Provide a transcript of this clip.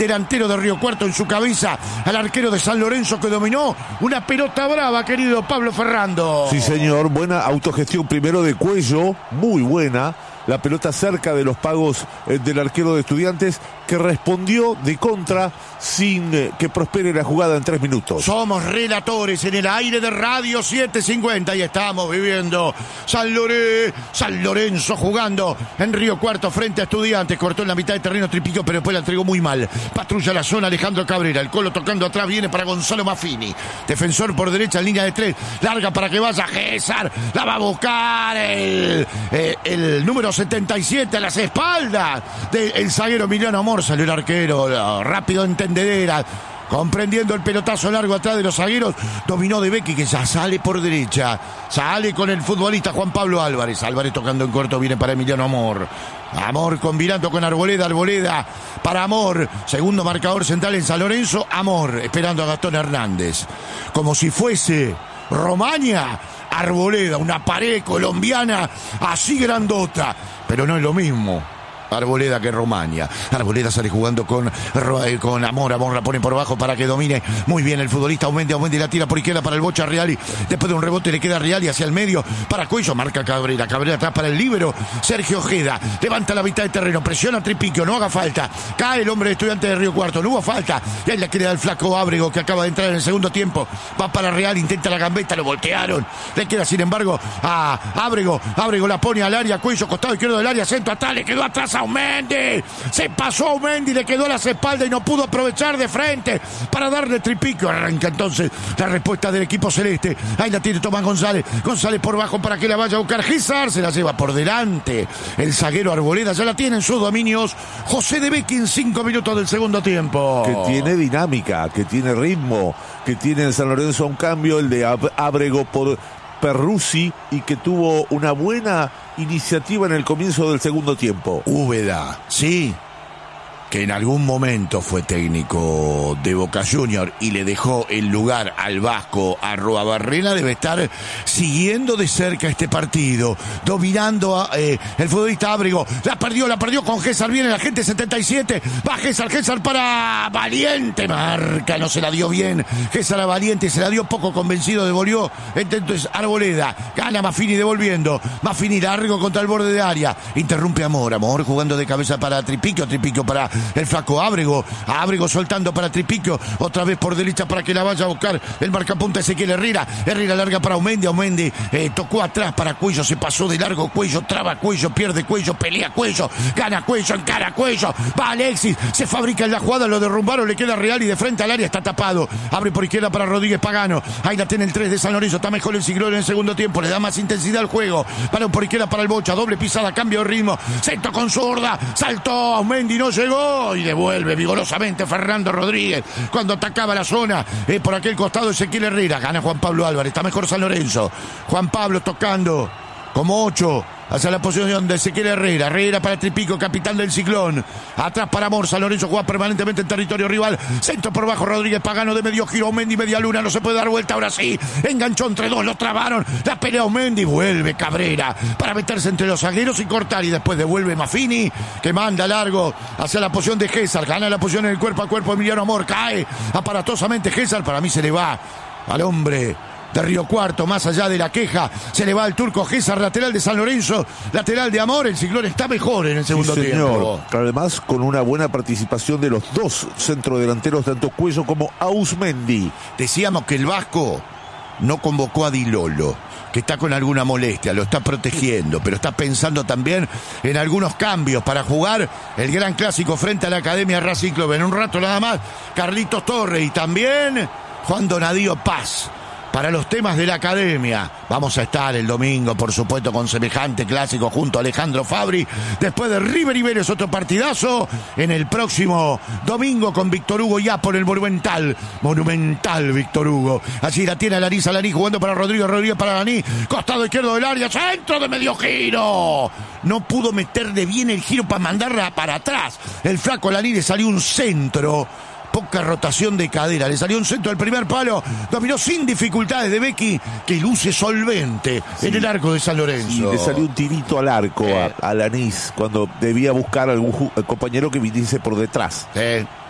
delantero de Río Cuarto en su cabeza al arquero de San Lorenzo, que dominó una pelota brava, querido Pablo Ferrando. Sí, señor, buena autogestión primero de Cuello, muy buena. La pelota cerca de los pagos del arquero de Estudiantes, que respondió de contra sin que prospere la jugada en 3 minutos. Somos relatores en el aire de Radio 750 y estamos viviendo San Lorenzo jugando en Río Cuarto frente a Estudiantes. Cortó en la mitad de terreno Tripico, pero después la entregó muy mal. Patrulla la zona Alejandro Cabrera. El Colo tocando atrás, viene para Gonzalo Maffini. Defensor por derecha en línea de 3. Larga para que vaya César. La va a buscar el número 77 a las espaldas del zaguero Emiliano Amor. Salió el arquero, rápido, entendedera, comprendiendo el pelotazo largo atrás de los zagueros. Dominó de Becky, que ya sale por derecha. Sale con el futbolista Juan Pablo Álvarez. Álvarez tocando en corto, viene para Emiliano Amor. Amor combinando con Arboleda. Arboleda para Amor. Segundo marcador central en San Lorenzo. Amor esperando a Gastón Hernández. Como si fuese Romaña. Arboleda, una pared colombiana así grandota, pero no es lo mismo Arboleda que Romaña. Arboleda sale jugando con Amor. Amor la pone por abajo para que domine muy bien el futbolista Aumendi la tira por izquierda para el Bocha Reali. Después de un rebote le queda Reali hacia el medio para Cuello. Marca Cabrera. Cabrera atrás para el líbero Sergio Ojeda. Levanta la mitad de terreno. Presiona a Tripiquio. No haga falta. Cae el hombre de Estudiantes de Río Cuarto. No hubo falta. Y ahí le queda el flaco Ábrego, que acaba de entrar en el segundo tiempo. Va para Real. Intenta la gambeta. Lo voltearon. Le queda sin embargo a Ábrego. Ábrego la pone al área. Cuello costado izquierdo del área. Centro atrás. Le quedó atrás a Aumendi, se pasó Aumendi, le quedó a las espaldas y no pudo aprovechar de frente para darle Tripiquio. Arranca entonces la respuesta del equipo celeste. Ahí la tiene Tomás González. González por bajo para que la vaya a buscar Gizar. Se la lleva por delante el zaguero Arboleda. Ya la tiene en sus dominios José de Becchi en 5 minutos del segundo tiempo. Que tiene dinámica, que tiene ritmo, que tiene en San Lorenzo un cambio, el de Ábrego por Perruzzi, y que tuvo una buena iniciativa en el comienzo del segundo tiempo. Úbeda, sí, que en algún momento fue técnico de Boca Junior y le dejó el lugar al vasco Arruabarrena, debe estar siguiendo de cerca este partido, dominando el futbolista Ábrego. La perdió con Gésar, viene la gente 77, va Gésar para Valiente, marca, no se la dio bien Gésar a Valiente, se la dio poco convencido, devolvió entonces Arboleda, gana Maffini devolviendo, Maffini largo contra el borde de área, interrumpe Amor jugando de cabeza para Tripiquio para el flaco Ábrego soltando para Tripiquio, otra vez por derecha para que la vaya a buscar el marcapunta Ezequiel Herrera larga para Aumendi, tocó atrás para Cuello, se pasó de largo Cuello, traba Cuello, pierde Cuello, pelea Cuello, gana Cuello, encara Cuello, va Alexis, se fabrica en la jugada, lo derrumbaron, le queda Real y de frente al área está tapado, abre por izquierda para Rodríguez Pagano, ahí la tiene el 3 de San Lorenzo, está mejor el Ciclón en el segundo tiempo, le da más intensidad al juego, para por izquierda para el Bocha, doble pisada, cambio de ritmo, centro con zurda, saltó Aumendi, no llegó y devuelve vigorosamente Fernando Rodríguez cuando atacaba la zona por aquel costado Ezequiel Herrera, gana Juan Pablo Álvarez, está mejor San Lorenzo, Juan Pablo tocando como 8 hacia la posición de Ezequiel Herrera para Tripico, capitán del Ciclón, atrás para Amor, San Lorenzo juega permanentemente en territorio rival, centro por bajo Rodríguez Pagano de medio giro, Aumendi media luna, no se puede dar vuelta, ahora sí, enganchó entre dos, lo trabaron, la pelea Aumendi, vuelve Cabrera para meterse entre los zagueros y cortar, y después devuelve Maffini, que manda largo hacia la posición de Gésar, gana la posición en el cuerpo a cuerpo Emiliano Amor, cae aparatosamente Gésar, para mí se le va al hombre de Río Cuarto, más allá de la queja, se le va al turco Gésar, lateral de San Lorenzo, lateral de Amor, el Ciclón está mejor en el segundo tiempo. Además, con una buena participación de los dos centrodelanteros, tanto Cuello como Ausmendi. Decíamos que el vasco no convocó a Di Lolo, que está con alguna molestia, lo está protegiendo, pero está pensando también en algunos cambios para jugar el gran clásico frente a la Academia Racing Club. En un rato nada más, Carlitos Torres y también Juan Donadío Paz. Para los temas de la Academia, vamos a estar el domingo, por supuesto, con semejante clásico junto a Alejandro Fabri. Después de River y Vélez, otro partidazo. En el próximo domingo con Víctor Hugo ya por el Monumental Víctor Hugo. Allí la tiene Alaní jugando para Rodríguez para Alaní. Costado izquierdo del área, centro de medio giro. No pudo meterle bien el giro para mandarla para atrás. El flaco Alaní le salió un centro. Poca rotación de cadera, le salió un centro del primer palo, dominó sin dificultades de Becchi, que luce solvente en el arco de San Lorenzo. Y le salió un tirito al arco a Lanís cuando debía buscar algún compañero que viniese por detrás.